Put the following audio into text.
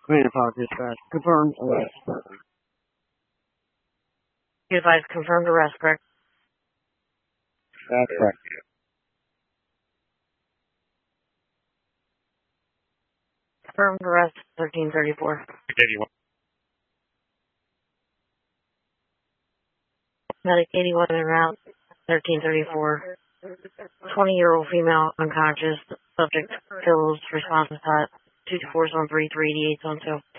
Green Park dispatch. Confirmed arrest. Be advised, confirmed arrest, correct? That's correct. Confirmed arrest, 1334. Medic 81 en route, 1334. 20-year-old female, unconscious, subject, pills, response is hot, 224 on 3, 388 on 2.